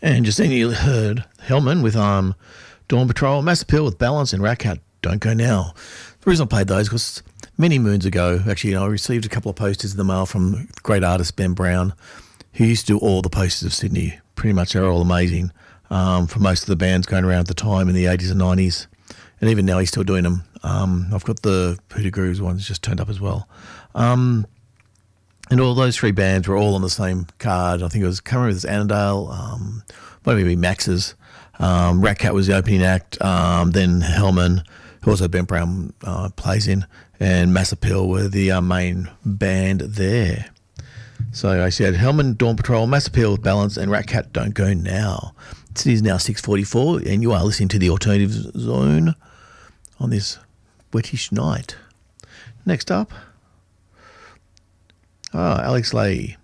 And just then you heard Hellman with Dawn Patrol, Mass Appeal with Balance, and Rat Cat, Don't Go Now. The reason I played those was many moons ago, actually, I received a couple of posters in the mail from great artist Ben Brown, who used to do all the posters of Sydney. Pretty much they're all amazing for most of the bands going around at the time in the 80s and 90s. And even now he's still doing them. I've got the Hoodoo Grooves ones just turned up as well. And all those three bands were all on the same card. I think it was, can't remember if it was Annandale, maybe Max's. Rat Cat was the opening act. Then Hellman, who also Ben Brown plays in, and Mass Appeal were the main band there. So I said Hellman, Dawn Patrol, Mass Appeal with Balance, and Rat Cat, Don't Go Now. It is now 6:44, and you are listening to the Alternative Zone on this wettish night. Next up, Alex Lay.